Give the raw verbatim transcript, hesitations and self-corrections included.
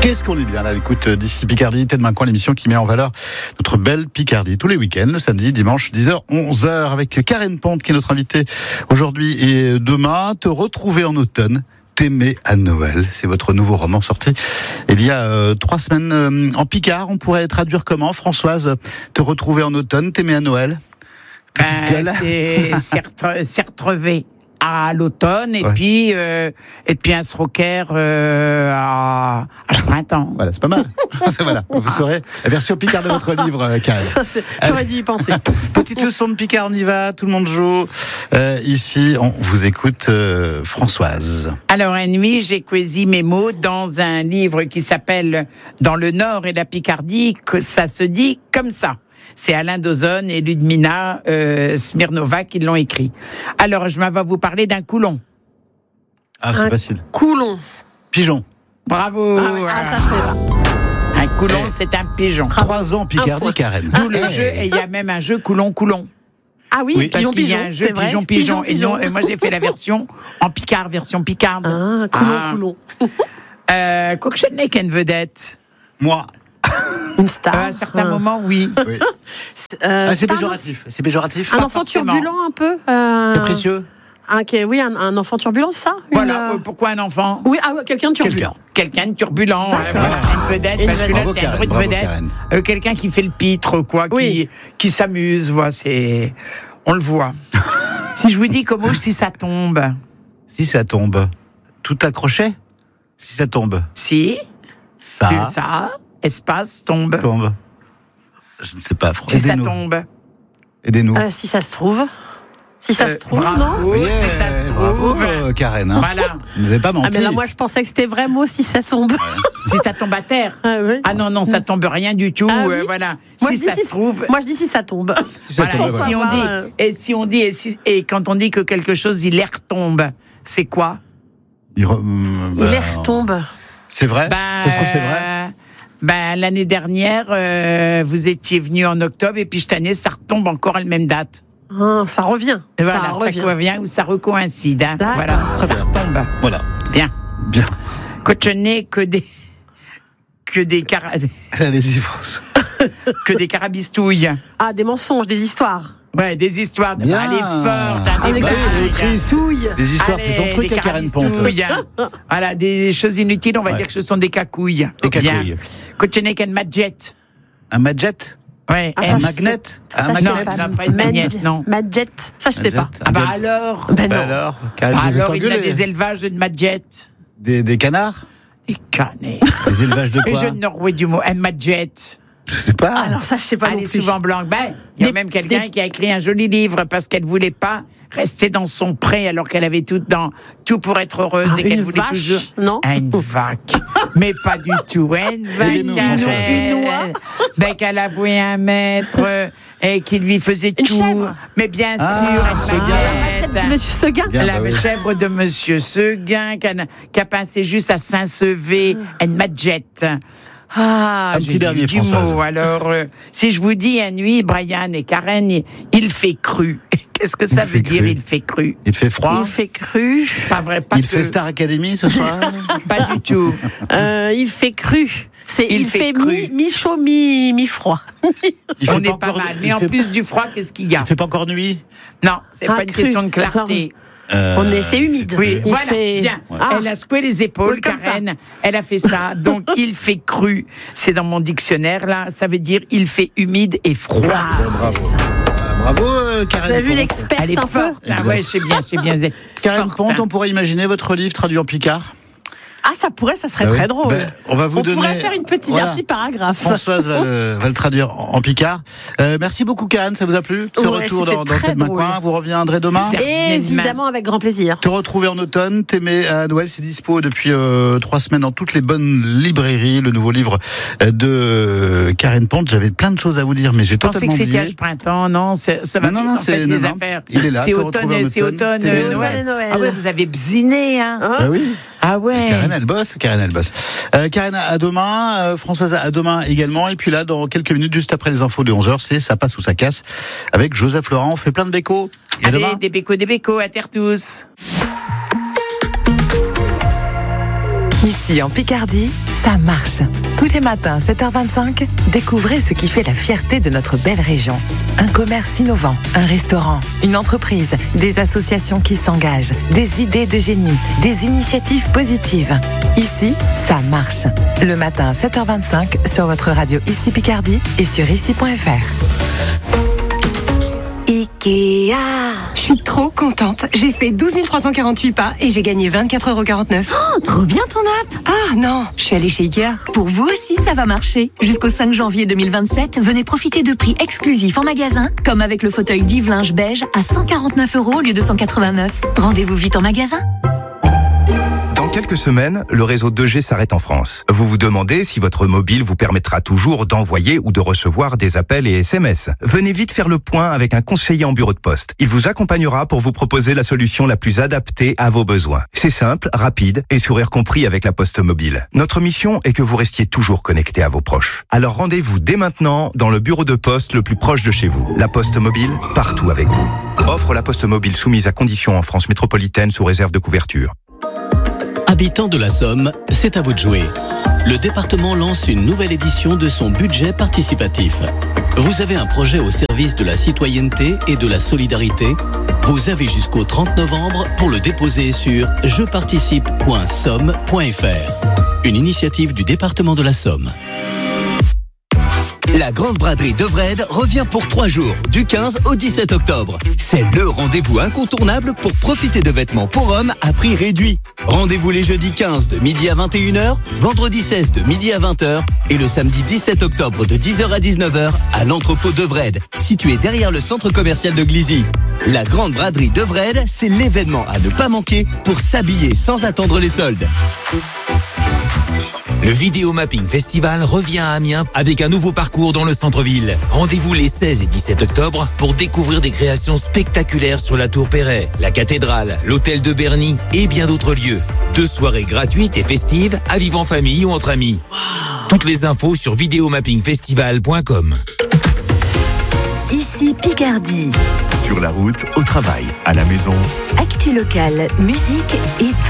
Qu'est-ce qu'on est bien là à l'écoute d'ici Picardie, Tête Main Coin, l'émission qui met en valeur notre belle Picardie tous les week-ends, le samedi, dimanche, dix heures, onze heures, avec Karen Ponte qui est notre invitée aujourd'hui et demain. Te retrouver en automne, t'aimer à Noël. C'est votre nouveau roman sorti il y a euh, trois semaines euh, en Picard. On pourrait traduire comment, Françoise? Te retrouver en automne, t'aimer à Noël. Petite euh, gueule. C'est s'y retrouver à l'automne et Ouais. puis euh, et puis un srocker euh, à, à ce printemps. Voilà, c'est pas mal. C'est, voilà. Vous saurez la version Picard de votre livre, euh, Karen. Ça, c'est- J'aurais dû y penser. Petite leçon de Picard, on y va, tout le monde joue. Euh, ici, on vous écoute, euh, Françoise. Alors, une nuit, j'ai choisi mes mots dans un livre qui s'appelle Dans le Nord et la Picardie, que ça se dit comme ça. C'est Alain Dozon et Ludmina euh, Smirnova qui l'ont écrit. Alors, je m'en vais vous parler d'un coulon. Ah, c'est Un- facile. Coulon. Pigeon. Bravo. Ah, ouais, ah, ça, je sais pas. Un coulon, Eh. c'est un pigeon. Trois ans, Picardie, point. Karen. D'où le Eh. jeu, et il y a même un jeu coulon-coulon. Ah oui, Oui. Parce pigeon, qu'il y pigeon. a un jeu c'est vrai. pigeon-pigeon. Et, Pigeon, non- et moi, j'ai fait la version en Picard, version picarde. Ah, coulon, Ah. coulon. Euh, Cochonnet, qu'une vedette. Moi. Une star. À un certain Ah. moment, oui. Oui. Euh, Ah, c'est pas un péjoratif. C'est péjoratif. Un Pas enfant forcément. turbulent un peu euh, Capricieux. un, ok, oui, un, un enfant turbulent, c'est ça Une, Voilà. euh, euh, Pourquoi un enfant? Oui, ah, ouais, quelqu'un de turbulent. Quelqu'un. Quelqu'un de turbulent, euh, voilà, une vedette, Une parce que vedette. là Bravo, c'est un Karen, bruit de bravo, vedette, Karen. Euh, quelqu'un qui fait le pitre, quoi, qui, Oui. qui s'amuse, voilà, c'est, on le voit. Si je vous dis comment si ça tombe, Si ça tombe, tout accroché. Si ça tombe, si, ça, ça, espace, tombe, tombe. Je ne sais pas. Fran- si ça aidez-nous. tombe. Aidez-nous. Euh, si ça se trouve. Si ça Euh, se trouve, bravo, non Yeah, si ça se bravo, trouve. euh, Karen. Hein. Voilà, Vous n'avez pas menti. Ah, mais là, moi, je pensais que c'était vrai mot si ça tombe. si ça tombe à terre. Ah, oui. Ah non, non, ça tombe rien du tout, Ah oui. euh, voilà. Moi, si je dis ça si- se trouve. Moi, je dis si ça tombe. Si ça Voilà, tombe, et voilà. si on Savoir, dit, euh, et si on dit, et, si- et quand on dit que quelque chose, il l'air tombe, c'est quoi? Il re- hum, bah, L'air tombe. C'est vrai. Ben, Ça se trouve, c'est vrai. euh, Ben, l'année dernière, euh, vous étiez venu en octobre et puis cette année, ça retombe encore à la même date. Ah, ça revient. Et voilà, ça ça revient. revient ou ça recoïncide. Hein. D'accord. Voilà, Très ça bien. retombe. Voilà. Bien. Bien. Cochonnet, que des que des cara- Allez-y, François. que des carabistouilles. Ah, des mensonges, des histoires. Ouais, des histoires. De... Bien. Elle est forte, hein, Ah, des des Bah, blagues. autrice. Souille. Les histoires, Allez, c'est son truc des à Karen Ponte. carabistouilles, hein. Voilà, des choses inutiles, on va Ouais. dire que ce sont des cacouilles. Des Bien. cacouilles. Cochonnet, qu'une madjet. Un madjet. Ouais. Ah, Un je magnet. Ça, Un je magnet. sais Non, non, pas une magnette, non. Madjet. Ça, je sais Madjet. pas. Ah bah Madjet. alors. Ben Bah non. alors, Karen, Ah vous êtes alors, il a engueulée. des élevages de madjet. Des, des canards. Des canets. Des élevages de Et quoi je ne norway du mot. Un madjet. Je sais pas. Alors, ça, je sais pas Elle non est plus. souvent blanche. Ben, il y a Des- même quelqu'un des- qui a écrit un joli livre parce qu'elle voulait pas rester dans son pré alors qu'elle avait tout dans tout pour être heureuse Ah, et qu'elle une voulait vache, toujours. non Ah, une vaque. Mais pas du tout. Une vaque. Aidez-nous, Karen. Françoise. Une oie. Ben, qu'elle avouait un maître euh, et qui lui faisait Une tout. chèvre. Mais bien Ah, sûr, une Seguin. maquette. Madjet de Monsieur Seguin. Bien, La bah oui. chèvre de Monsieur Seguin, qui a, qui a passé juste à Saint-Sevé, une madjette. Ah, Un j'ai petit dernier, du Françoise. mot. Alors, euh, si je vous dis à nuit, Brian et Karen, il, il fait cru. Qu'est-ce que ça Il veut fait dire, cru. il fait cru? Il te fait froid. Il fait cru. Pas vrai, pas Il que- fait Star Academy ce soir. Pas du tout. Euh, il fait cru. C'est, Il il, fait fait, cru. mi, mi-chaud, mi, mi-froid. Il On fait est pas encore- mal. il Mais en fait- plus du froid, qu'est-ce qu'il y a? Il fait pas encore nuit. Non, c'est Ah, pas une cru. question de clarté. Euh, On est, c'est humide. Oui, Il voilà, fait- bien. Ah. Elle a secoué les épaules, Comme ça. Karen. Elle a fait ça. Donc, il fait cru. C'est dans mon dictionnaire, là. Ça veut dire il fait humide et froid. Ah, Bon, bravo. Voilà, bravo, euh, Karen. Vous avez vu Ponte. l'experte Elle est un peu forte. Ah ouais, je sais bien, je sais bien. Vous êtes Karen forte, Ponte, hein. on pourrait imaginer votre livre traduit en Picard. Ah, ça pourrait, ça serait Bah oui. très drôle. Ben, on va vous on donner- pourrait faire une petite, Voilà. un petit paragraphe. Françoise va le, va le traduire en, en Picard. Euh, merci beaucoup, Karen. Ça vous a plu? Ce Ouais, retour c'était dans, dans très Tête Main drôle. Coin. Vous reviendrez demain. C'est- Évidemment, avec grand plaisir. Te retrouver en automne, t'aimer à Noël, c'est dispo depuis euh, trois semaines dans toutes les bonnes librairies. Le nouveau livre euh, de Karen Ponte. J'avais plein de choses à vous dire, mais j'ai Je pensais totalement que c'était oublié. âge printemps, non, c'est- ça va Non, non, vite, non, en c'est- fait, non, les non. affaires. Il est là, C'est te automne, retrouver en c'est automne. automne, C'est euh, automne Noël. et Noël. Ah ouais, vous avez bziné, hein. Hein Bah oui. Ah ouais. Karen, elle bosse. Karen, elle bosse. Euh, Karen, à demain. Euh, Françoise, à demain également. Et puis là, dans quelques minutes, juste après les infos de onze heures, c'est Ça passe ou ça casse avec Joseph Laurent. On fait plein de bécos. Et à Allez, demain. des bécos, des bécos, à terre tous. Ici en Picardie, ça marche. Tous les matins, sept heures vingt-cinq, découvrez ce qui fait la fierté de notre belle région. Un commerce innovant, un restaurant, une entreprise, des associations qui s'engagent, des idées de génie, des initiatives positives. Ici, ça marche. Le matin, sept heures vingt-cinq, sur votre radio Ici Picardie et sur ici point f r. Ikea. Je suis trop contente. J'ai fait douze mille trois cent quarante-huit pas et j'ai gagné vingt-quatre euros quarante-neuf. Oh, trop bien ton app. Ah non, je suis allée chez Ikea. Pour vous aussi, ça va marcher. Jusqu'au cinq janvier deux mille vingt-sept, venez profiter de prix exclusifs en magasin, comme avec le fauteuil Div Linge beige à cent quarante-neuf euros au lieu de cent quatre-vingt-neuf. Rendez-vous vite en magasin. Dans quelques semaines, le réseau deux G s'arrête en France. Vous vous demandez si votre mobile vous permettra toujours d'envoyer ou de recevoir des appels et S M S. Venez vite faire le point avec un conseiller en bureau de poste. Il vous accompagnera pour vous proposer la solution la plus adaptée à vos besoins. C'est simple, rapide et sourire compris avec la Poste Mobile. Notre mission est que vous restiez toujours connecté à vos proches. Alors rendez-vous dès maintenant dans le bureau de poste le plus proche de chez vous. La Poste Mobile, partout avec vous. Offre la Poste Mobile soumise à conditions en France métropolitaine sous réserve de couverture. Habitants de la Somme, c'est à vous de jouer. Le département lance une nouvelle édition de son budget participatif. Vous avez un projet au service de la citoyenneté et de la solidarité? Vous avez jusqu'au trente novembre pour le déposer sur je participe point somme point f r. Une initiative du département de la Somme. La Grande Braderie de Wrede revient pour trois jours, du quinze au dix-sept octobre. C'est le rendez-vous incontournable pour profiter de vêtements pour hommes à prix réduit. Rendez-vous les jeudis quinze de midi à vingt et une heures, vendredi seize de midi à vingt heures et le samedi dix-sept octobre de dix heures à dix-neuf heures à l'entrepôt de Wrede, situé derrière le centre commercial de Glizy. La Grande Braderie de Wrede, c'est l'événement à ne pas manquer pour s'habiller sans attendre les soldes. Le Vidéo Mapping Festival revient à Amiens avec un nouveau parcours dans le centre-ville. Rendez-vous les seize et dix-sept octobre pour découvrir des créations spectaculaires sur la Tour Perret, la cathédrale, l'hôtel de Berny et bien d'autres lieux. Deux soirées gratuites et festives à vivre en famille ou entre amis. Wow. Toutes les infos sur vidéo mapping festival point com. Ici Picardie. Sur la route, au travail, à la maison. Actu locale, musique et